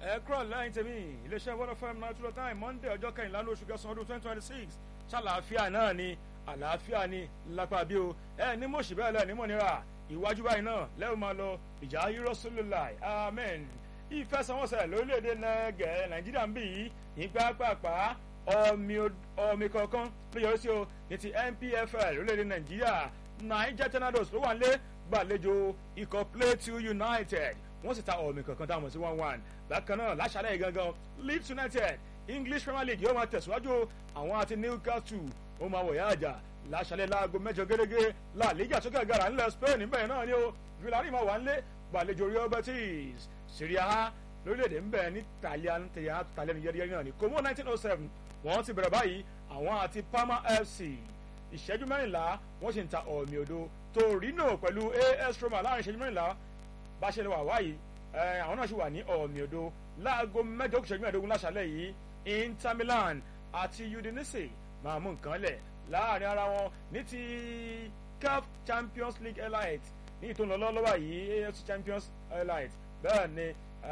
kúrò lẹ́yìn tèmi iléeṣẹ́ World FM 92.9 Monday ọjọ́ kẹrìnlá oṣù kẹsàn-án ọdún 2026 ṣàlàáfíà náà ni àlàáfíà ni lápá bí o ní mọ̀ọ́sì bẹ́ẹ̀ lẹ́ẹ̀ ní mọ̀nira ìwájú báyìí náà lẹ́wọ̀n máa lọ ìjà Rasulullah amen ìfẹsẹ̀wọnsẹ̀ lórílẹ̀‐èdè Nàìjíríà ń bì yìí ìgbà pàápàá ọmọ kọ̀ọ̀kan ló yọrí sí o ní ti NPFL lórílẹ̀‐èdè Nàìjíríà Niger Tornadoes ló wà nílé gbàlejò ikọ̀ Plateau United wọ́n sì ta ọ̀mì kankan dáhùn sí 1-1 bákan náà láṣálẹ̀ gangan Leeds United English Premier League yóò máa tẹ̀síwájú àwọn àti Newcastle ó máa wọ̀yá àjà láṣálẹ̀ láago mẹ́jọ gẹ́gẹ́ La Liga sókè àgàrà ńlẹ̀ Spain níbẹ̀ náà ni ó Villarreal máa wà ńlé gbàlejò Real Betis Serie A lórílẹ̀‐èdè ńbẹ̀ ní Italian yẹ́rìyẹ́rì náà ni Como 1907 wọ́n ti bẹ̀rẹ̀ báyìí àwọn àti Parma FC ìṣẹ́jú mẹ́rìnlá wọ́n sì ń ta ọ̀mì òdo Torino pẹ̀lú AS Roma láàrin ìṣẹ́jú mẹ́rìnlá bá ṣe lè wà wáyìí àwọn náà ṣì wà ní ọ̀mì òdo láago mẹ́jọ ìṣẹ́jú mẹ́ẹ̀ẹ́dógún láṣálẹ̀ yìí Inter Milan àti Udinese máa mú nǹkan lẹ̀ láàrin ara wọn ní ti CAF Champions League Elite ní ìtòun lọ́wọ́ yìí AFC Champions Elite bẹ́ẹ̀ ni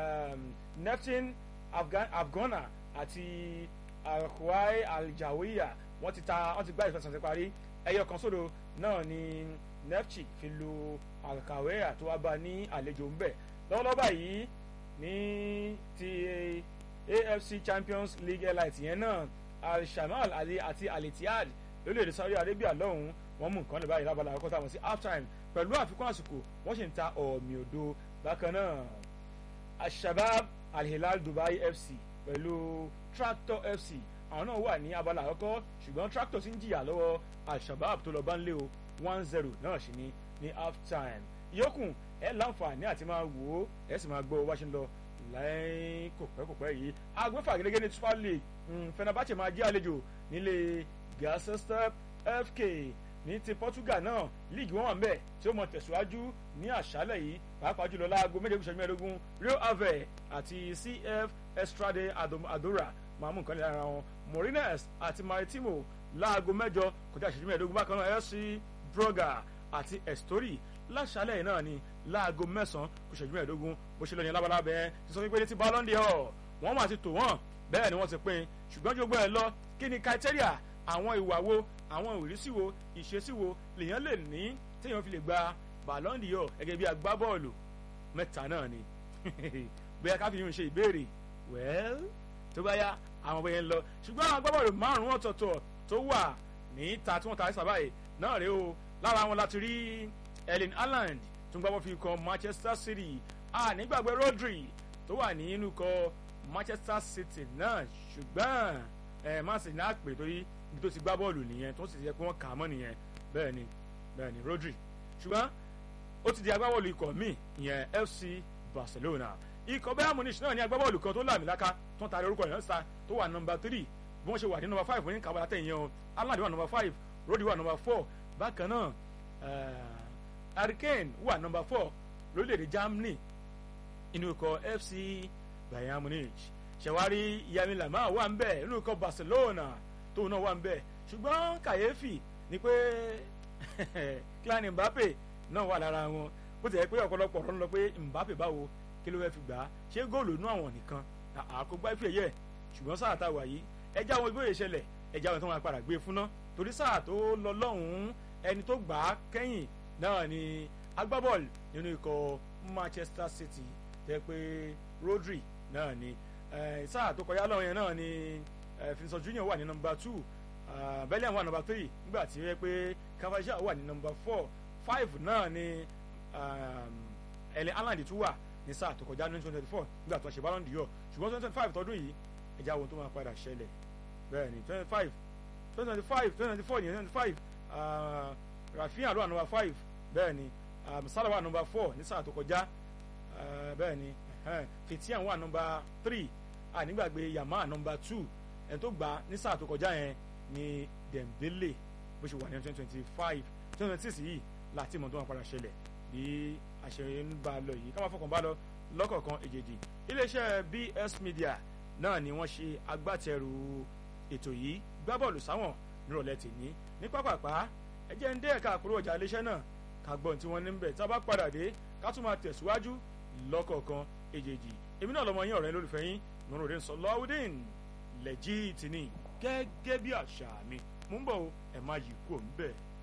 Neftin Afghana àti Al-Khwai Al-Jawiya wọ́n ti gbá ìfẹsẹ̀wọnsẹ̀ parí ẹyọ kan sódò náà ni Nefchi fi lu Al-Khwai tó wá bá ní àlejò ń bẹ̀ lọ́wọ́lọ́wọ́ báyìí ní ti AFC Champions League Elite yẹn náà Al-Shamal àti Al-Ittihad lórílẹ̀‐èdè Saudi Arabia lọ́hùn-ún wọ́n mú nǹkan lè báyìí lábala àkọ́kọ́ táwọn sí half time pẹ̀lú àfikún àsìkò wọ́n sì ń ta ọ̀mì òdo bákan náà Al-Shabab Al-Hilal Dubai FC pẹ̀lú Tractor FC àwọn náà wà ní abala àkọ́kọ́ ṣùgbọ́n Tractor sì ń jìyà lọ́wọ́ Al-Shabab tó lọ bá ń lé o 1-0 náà sì ní half time ìyókù ẹ láǹfààní àti máa wò ó ẹ sì máa gbọ́ wá ṣe ń lọ lẹ́yìn kòpẹ́kòpẹ́ yìí agbẹ́fà gẹ́gẹ́ ní Super League Fenerbahce máa jẹ́ àlejò nílé Gaziantep FK ní ti Portugal náà league wọn wà ń bẹ̀ tí ó mọ tẹ̀síwájú ní àṣálẹ̀ yìí pàápàá jùlọ láago méjèèjì Rio Ave àti CF Estrade Adora máa mú nǹkan lè ara wọn Morines àti Maritimo láago mẹ́jọ kọjá ìṣẹ́jú mẹ́ẹ̀ẹ́dógún bákan náà FC Broga àti Estori láṣálẹ̀ náà ni láago mẹ́sàn-án kò ṣẹ́jú mẹ́ẹ̀ẹ́dógún bó ṣe lọ yẹn lábalábẹ́ ti sọ wípé ní ti Ballon d'Or wọ́n máa ti tò wọ́n bẹ́ẹ̀ ni wọ́n ti pín ṣùgbọ́n jogbo ẹ̀ lọ kí ni criteria àwọn ìwà wo àwọn ìrísí wo ìṣesí wo lèèyàn lè ní téèyàn fi lè gba Ballon d'Or gẹ́gẹ́ bí agbábọ́ọ̀lù mẹ́ta náà ni bóyá ká fi yún ṣe ìbéèrè well tó bá yá àwọn bóyá ń lọ ṣùgbọ́n àwọn agbábọ́ọ̀lù márùn-ún ọ̀tọ̀ọ̀tọ̀ tó wà ní ìta tí wọ́n ta sábàáyé náà rèé o lára wọn láti rí Erling Haaland tó ń gbábọ́ fi kan Manchester City nígbàgbé Rodri tó wà ní inú kọ Manchester City náà ṣùgbọ́n Man City náà pè torí ibi tó ti gbá bọ́ọ̀lù nìyẹn tó sì yẹ pé wọ́n kà á mọ́ nìyẹn bẹ́ẹ̀ ni Rodri ṣùgbọ́n ó ti di agbábọ́ọ̀lù ikọ̀ míì ìyẹn FC Barcelona ikọ̀ Bayern Munich náà ní agbábọ́ọ̀lù kan tó làmìlaka tó ń taari orúkọ ìyẹn sá tó wà nọ́mbà 3 bí wọ́n ṣe wà ní nọ́mbà 5 ní kàwé látẹ̀yìn o Haaland wà nọ́mbà 5 Rodri wà nọ́mbà 4 bákan náà Harry Kane wà nọ́mbà 4 lórílẹ̀‐èdè Germany inú ikọ̀ FC Bayern Munich ṣẹ̀wárí Yami Lamar wà ń bẹ̀ inú ikọ̀ Barcelona tóun náà wà ń bẹ̀ ṣùgbọ́n kàyéfì ni pé Kylian Mbappe náà wà lára wọn bó ti yẹ pé ọ̀pọ̀lọpọ̀ ọ̀rọ̀ ń lọ pé Mbappe báwo kí ló fẹ́ fi gbà á ṣé góòlù inú àwọn nìkan àkógbá ìfẹ́ yẹ ṣùgbọ́n sáà tá a wà yìí ẹjẹ́ àwọn ìgbóyè ṣẹlẹ̀ ẹjẹ́ àwọn tó wọn padà gbé fún ná torí sáà tó lọ lọ́hùn-ún ẹni tó gbà á kẹ́yìn náà ni agbábọ́ọ̀lù nínú ikọ̀ Manchester City tẹ́ pé Rodri náà ni sáà tó kọjá lọ́hùn yẹn náà ni Vinicius Junior wà ní nọ́mbà 2 Bellingham wà nọ́mbà 3 nígbà tí wọ́n pé Carvajal wà ní nọ́mbà 4 5 náà ni Erling Haaland tún wà ní sáà tó kọjá ní 2024 nígbà tó ṣe Ballon d'Or ṣùgbọ́n 2025 tọdún yìí ẹja wo tó máa padà ṣẹlẹ̀ bẹ́ẹ̀ ni 2024 ní 2025 Rafinha ló wà nọ́mbà 5 bẹ́ẹ̀ ni Salah wà nọ́mbà 4 ní sáà tó kọjá bẹ́ẹ̀ ni Fitian wà nọ́mbà 3 nígbàgbé Yamal nọ́mbà 2 ẹni tó gbà ní sáà tó kọjá yẹn ni Dembele bó ṣe wà ní 2025 2026 yìí láti mọ̀ tó máa padà ṣẹlẹ̀ bí àṣẹ ń bá lọ yìí ká máa fọkàn bá lọ lọ́kọ̀ọ̀kan èjèèjì iléeṣẹ́ BS Media náà ni wọ́n ṣe agbátẹrù ètò yìí gbábọ́ọ̀lù sáwọn nírọ̀lẹ́ tèmi ní pápápá ẹ jẹ́ ń dé ẹ̀ka àkúrò ọjà iléeṣẹ́ náà ká gbọ́n tí wọ́n ní ń bẹ̀ tá a bá padà dé ká tún máa tẹ̀síwájú lọ́kọ̀ọ̀kan èjèèjì èmi náà lọmọ yín ọ̀rẹ́ lólùfẹ́ yín Nurudeen Sọláwùdíìn Lẹ́jìtì ni gẹ́gẹ́ bí àṣà mi mú ń bọ̀ ẹ̀ má yí kúrò ń bẹ̀.